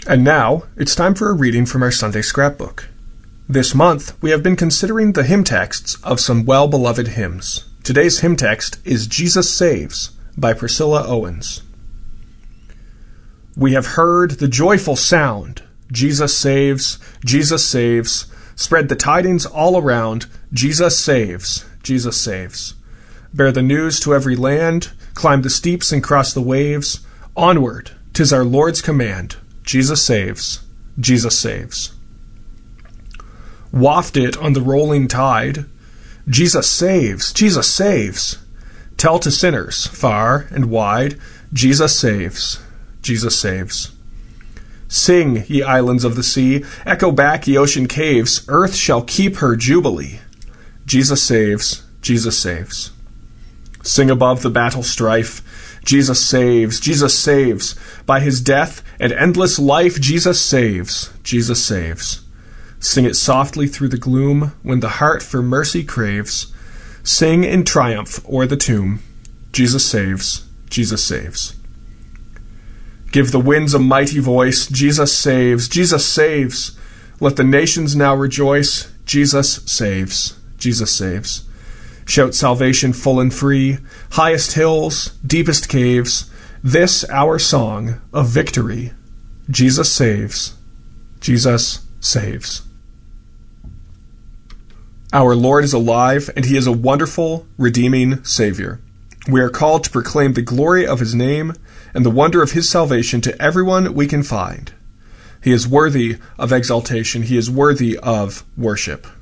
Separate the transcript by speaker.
Speaker 1: And now, it's time for a reading from our Sunday scrapbook. This month, we have been considering the hymn texts of some well-beloved hymns. Today's hymn text is Jesus Saves by Priscilla Owens. We have heard the joyful sound, Jesus saves, Jesus saves. Spread the tidings all around, Jesus saves, Jesus saves. Bear the news to every land, climb the steeps and cross the waves. Onward, 'tis our Lord's command, Jesus saves, Jesus saves. Waft it on the rolling tide, Jesus saves, Jesus saves. Tell to sinners, far and wide, Jesus saves, Jesus saves. Sing, ye islands of the sea, echo back, ye ocean caves, earth shall keep her jubilee. Jesus saves, Jesus saves. Sing above the battle strife, Jesus saves, Jesus saves. By his death and endless life, Jesus saves, Jesus saves. Sing it softly through the gloom when the heart for mercy craves. Sing in triumph o'er the tomb, Jesus saves, Jesus saves. Give the winds a mighty voice, Jesus saves, Jesus saves. Let the nations now rejoice, Jesus saves, Jesus saves. Shout salvation full and free, highest hills, deepest caves, this our song of victory. Jesus saves, Jesus saves. Our Lord is alive, and he is a wonderful, redeeming Savior. We are called to proclaim the glory of his name and the wonder of his salvation to everyone we can find. He is worthy of exaltation. He is worthy of worship.